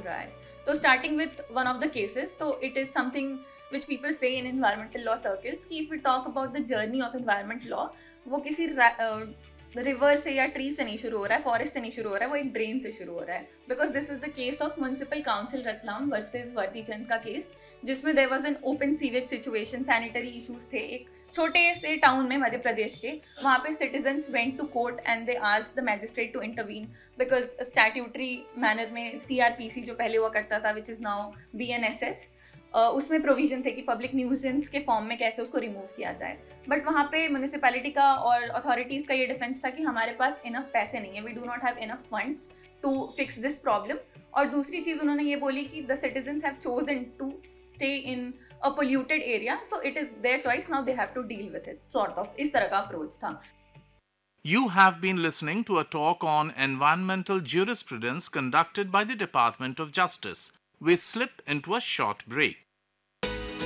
रहा है. तो starting with one of the cases, तो it is something which people से इन एनवायरमेंटल लॉ सर्कल्स कि if we talk about the journey of environment law, वो किसी रिवर से या ट्री से नहीं शुरू हो रहा है, फॉरेस्ट से नहीं शुरू हो रहा है, वो एक ड्रेन से शुरू हो रहा है. Because this was the case of municipal council Ratlam versus वर्दी चंद का केस, जिसमें there was an open sewage situation, sanitary issues थे एक छोटे से टाउन में मध्य प्रदेश के. वहाँ पे citizens went to court and they asked the magistrate to intervene because statutory manner में सीआरपीसी जो पहले हुआ करता था, विच इज नाउ बीएनएसएस, उसमें प्रोविजन थे कि पब्लिक न्यूजेंस के फॉर्म में कैसे उसको रिमूव किया जाए. बट वहाँ पे म्यूनिसिपैलिटी का और अथॉरिटीज़ का ये डिफेंस था कि हमारे पास इनफ पैसे नहीं है, we do not have enough funds to fix this problem. और दूसरी चीज़ उन्होंने ये बोली कि the citizens have chosen to stay in a polluted area, so it is their choice, now they have to deal with it, sort of इस तरह का approach था. You have been listening to a talk on environmental jurisprudence conducted by the Department of Justice. We slip into a short break.